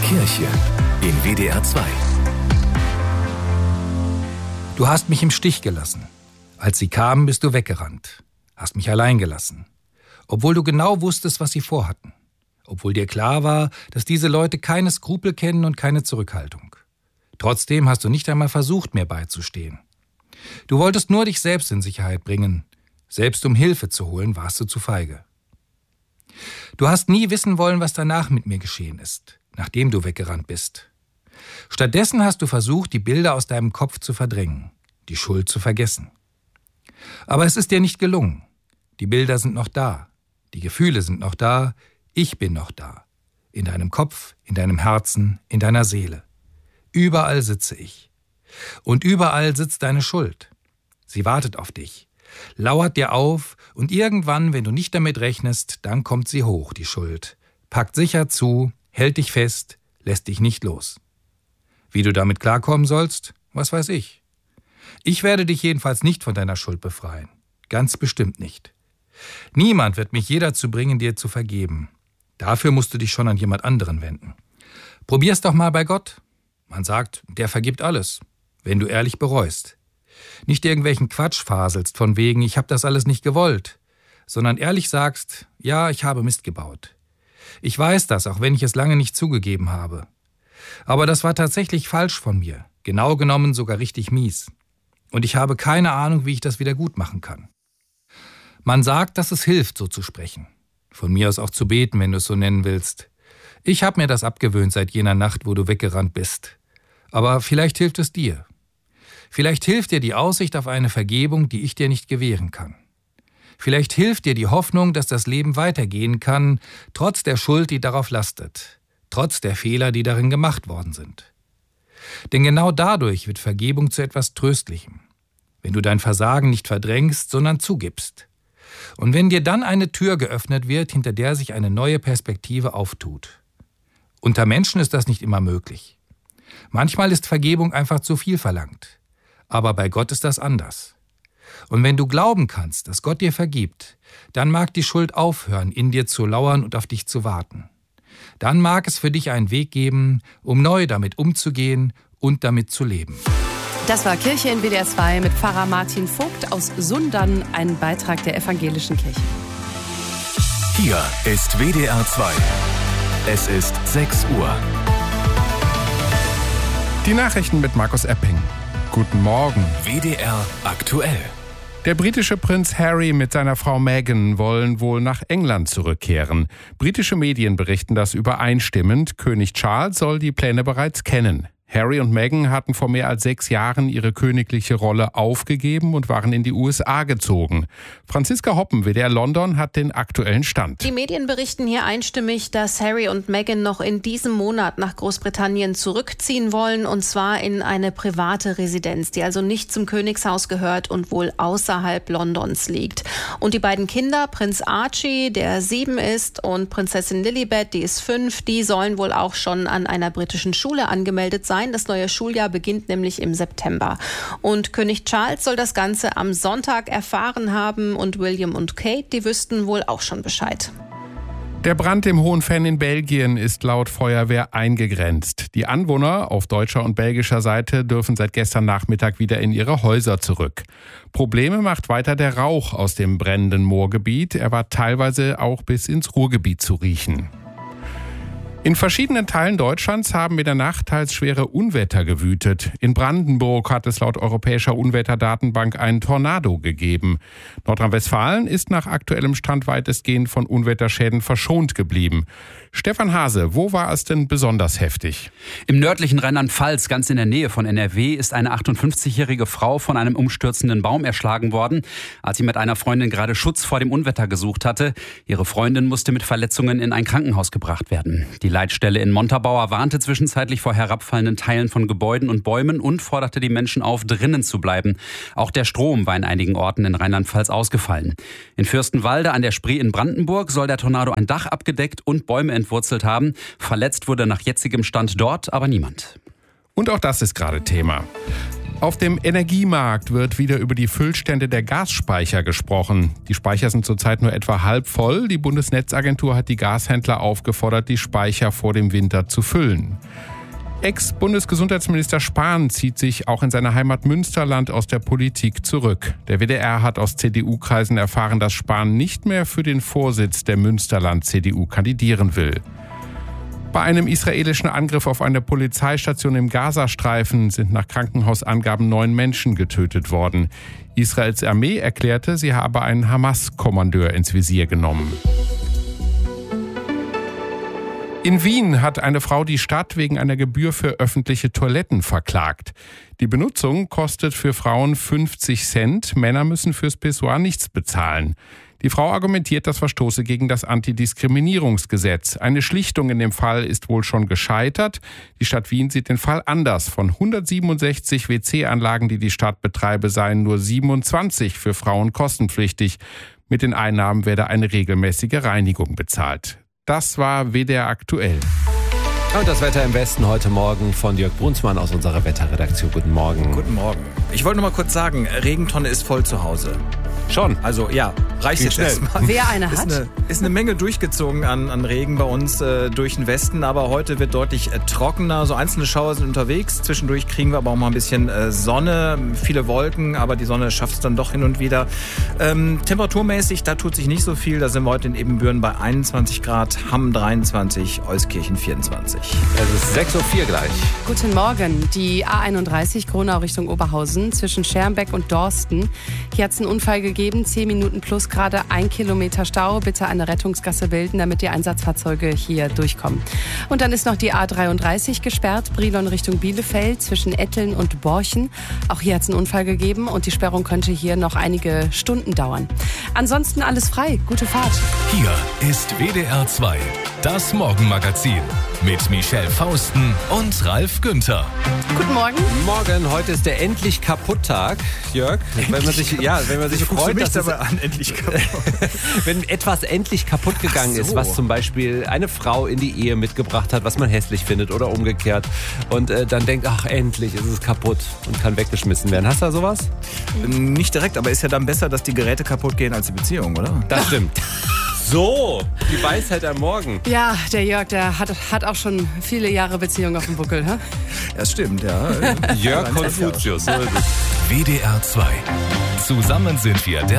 Kirche in WDR 2. Du hast mich im Stich gelassen. Als sie kamen, bist du weggerannt. Hast mich allein gelassen. Obwohl du genau wusstest, was sie vorhatten. Obwohl dir klar war, dass diese Leute keine Skrupel kennen und keine Zurückhaltung. Trotzdem hast du nicht einmal versucht, mir beizustehen. Du wolltest nur dich selbst in Sicherheit bringen. Selbst um Hilfe zu holen, warst du zu feige. Du hast nie wissen wollen, was danach mit mir geschehen ist, nachdem du weggerannt bist. Stattdessen hast du versucht, die Bilder aus deinem Kopf zu verdrängen, die Schuld zu vergessen. Aber es ist dir nicht gelungen. Die Bilder sind noch da, die Gefühle sind noch da, ich bin noch da. In deinem Kopf, in deinem Herzen, in deiner Seele. Überall sitze ich. Und überall sitzt deine Schuld. Sie wartet auf dich, lauert dir auf und irgendwann, wenn du nicht damit rechnest, dann kommt sie hoch, die Schuld, packt sicher zu, hält dich fest, lässt dich nicht los. Wie du damit klarkommen sollst, was weiß ich. Ich werde dich jedenfalls nicht von deiner Schuld befreien. Ganz bestimmt nicht. Niemand wird mich je dazu bringen, dir zu vergeben. Dafür musst du dich schon an jemand anderen wenden. Probier's doch mal bei Gott. Man sagt, der vergibt alles, wenn du ehrlich bereust. Nicht irgendwelchen Quatsch faselst von wegen, ich habe das alles nicht gewollt, sondern ehrlich sagst, ja, ich habe Mist gebaut. Ich weiß das, auch wenn ich es lange nicht zugegeben habe. Aber das war tatsächlich falsch von mir, genau genommen sogar richtig mies. Und ich habe keine Ahnung, wie ich das wieder gut machen kann. Man sagt, dass es hilft, so zu sprechen. Von mir aus auch zu beten, wenn du es so nennen willst. Ich habe mir das abgewöhnt seit jener Nacht, wo du weggerannt bist. Aber vielleicht hilft es dir. Vielleicht hilft dir die Aussicht auf eine Vergebung, die ich dir nicht gewähren kann. Vielleicht hilft dir die Hoffnung, dass das Leben weitergehen kann, trotz der Schuld, die darauf lastet, trotz der Fehler, die darin gemacht worden sind. Denn genau dadurch wird Vergebung zu etwas Tröstlichem, wenn du dein Versagen nicht verdrängst, sondern zugibst. Und wenn dir dann eine Tür geöffnet wird, hinter der sich eine neue Perspektive auftut. Unter Menschen ist das nicht immer möglich. Manchmal ist Vergebung einfach zu viel verlangt. Aber bei Gott ist das anders. Und wenn du glauben kannst, dass Gott dir vergibt, dann mag die Schuld aufhören, in dir zu lauern und auf dich zu warten. Dann mag es für dich einen Weg geben, um neu damit umzugehen und damit zu leben. Das war Kirche in WDR 2 mit Pfarrer Martin Vogt aus Sundern, ein Beitrag der Evangelischen Kirche. Hier ist WDR 2. Es ist 6 Uhr. Die Nachrichten mit Markus Epping. Guten Morgen. WDR aktuell. Der britische Prinz Harry mit seiner Frau Meghan wollen wohl nach England zurückkehren. Britische Medien berichten das übereinstimmend. König Charles soll die Pläne bereits kennen. Harry und Meghan hatten vor mehr als 6 Jahren ihre königliche Rolle aufgegeben und waren in die USA gezogen. Franziska Hoppen, WDR London, hat den aktuellen Stand. Die Medien berichten hier einstimmig, dass Harry und Meghan noch in diesem Monat nach Großbritannien zurückziehen wollen, und zwar in eine private Residenz, die also nicht zum Königshaus gehört und wohl außerhalb Londons liegt. Und die beiden Kinder, Prinz Archie, der 7 ist, und Prinzessin Lilibet, die ist 5, die sollen wohl auch schon an einer britischen Schule angemeldet sein. Das neue Schuljahr beginnt nämlich im September. Und König Charles soll das Ganze am Sonntag erfahren haben und William und Kate, die wüssten wohl auch schon Bescheid. Der Brand im Hohenfenn in Belgien ist laut Feuerwehr eingegrenzt. Die Anwohner auf deutscher und belgischer Seite dürfen seit gestern Nachmittag wieder in ihre Häuser zurück. Probleme macht weiter der Rauch aus dem brennenden Moorgebiet. Er war teilweise auch bis ins Ruhrgebiet zu riechen. In verschiedenen Teilen Deutschlands haben in der Nacht teils schwere Unwetter gewütet. In Brandenburg hat es laut Europäischer Unwetterdatenbank einen Tornado gegeben. Nordrhein-Westfalen ist nach aktuellem Stand weitestgehend von Unwetterschäden verschont geblieben. Stefan Hase, wo war es denn besonders heftig? Im nördlichen Rheinland-Pfalz, ganz in der Nähe von NRW, ist eine 58-jährige Frau von einem umstürzenden Baum erschlagen worden, als sie mit einer Freundin gerade Schutz vor dem Unwetter gesucht hatte. Ihre Freundin musste mit Verletzungen in ein Krankenhaus gebracht werden. Die Leitstelle in Montabaur warnte zwischenzeitlich vor herabfallenden Teilen von Gebäuden und Bäumen und forderte die Menschen auf, drinnen zu bleiben. Auch der Strom war in einigen Orten in Rheinland-Pfalz ausgefallen. In Fürstenwalde an der Spree in Brandenburg soll der Tornado ein Dach abgedeckt und Bäume entwurzelt haben. Verletzt wurde nach jetzigem Stand dort aber niemand. Und auch das ist gerade Thema. Auf dem Energiemarkt wird wieder über die Füllstände der Gasspeicher gesprochen. Die Speicher sind zurzeit nur etwa halb voll. Die Bundesnetzagentur hat die Gashändler aufgefordert, die Speicher vor dem Winter zu füllen. Ex-Bundesgesundheitsminister Spahn zieht sich auch in seiner Heimat Münsterland aus der Politik zurück. Der WDR hat aus CDU-Kreisen erfahren, dass Spahn nicht mehr für den Vorsitz der Münsterland-CDU kandidieren will. Bei einem israelischen Angriff auf eine Polizeistation im Gazastreifen sind nach Krankenhausangaben 9 Menschen getötet worden. Israels Armee erklärte, sie habe einen Hamas-Kommandeur ins Visier genommen. In Wien hat eine Frau die Stadt wegen einer Gebühr für öffentliche Toiletten verklagt. Die Benutzung kostet für Frauen 50 Cent, Männer müssen fürs Pissoir nichts bezahlen. Die Frau argumentiert, das verstoße gegen das Antidiskriminierungsgesetz. Eine Schlichtung in dem Fall ist wohl schon gescheitert. Die Stadt Wien sieht den Fall anders. Von 167 WC-Anlagen, die die Stadt betreibe, seien nur 27 für Frauen kostenpflichtig. Mit den Einnahmen werde eine regelmäßige Reinigung bezahlt. Das war WDR aktuell. Und das Wetter im Westen heute Morgen von Jörg Brunsmann aus unserer Wetterredaktion. Guten Morgen. Guten Morgen. Ich wollte noch mal kurz sagen, Regentonne ist voll zu Hause. Schon? Also ja, reicht jetzt erstmal. Wer eine hat? Ist eine Menge durchgezogen an Regen bei uns durch den Westen, aber heute wird deutlich trockener. So einzelne Schauer sind unterwegs. Zwischendurch kriegen wir aber auch mal ein bisschen Sonne, viele Wolken, aber die Sonne schafft es dann doch hin und wieder. Temperaturmäßig, da tut sich nicht so viel. Da sind wir heute in Ebenbüren bei 21 Grad, Hamm 23, Euskirchen 24. Es ist 6:04 Uhr gleich. Guten Morgen. Die A31 Gronau Richtung Oberhausen zwischen Schermbeck und Dorsten. Hier hat es einen Unfall gegeben. 10 Minuten plus gerade 1 Kilometer Stau. Bitte eine Rettungsgasse bilden, damit die Einsatzfahrzeuge hier durchkommen. Und dann ist noch die A33 gesperrt, Brilon Richtung Bielefeld zwischen Etteln und Borchen. Auch hier hat es einen Unfall gegeben und die Sperrung könnte hier noch einige Stunden dauern. Ansonsten alles frei. Gute Fahrt. Hier ist WDR 2, das Morgenmagazin mit Michelle Fausten und Ralf Günther. Guten Morgen. Morgen, heute ist der Endlich Kaputt-Tag, Jörg. Wenn man sich freut, dass endlich kaputt. wenn etwas endlich kaputt gegangen ist, was zum Beispiel eine Frau in die Ehe mitgebracht hat, was man hässlich findet oder umgekehrt und dann denkt, ach endlich ist es kaputt und kann weggeschmissen werden. Hast du da sowas? Nicht direkt, aber ist ja dann besser, dass die Geräte kaputt gehen als die Beziehung, oder? Das stimmt. So, die Weisheit am Morgen. Ja, der Jörg, der hat auch schon viele Jahre Beziehung auf dem Buckel. Hä? Das stimmt, ja. Jörg Konfuzius. So ist es. WDR 2. Zusammen sind wir der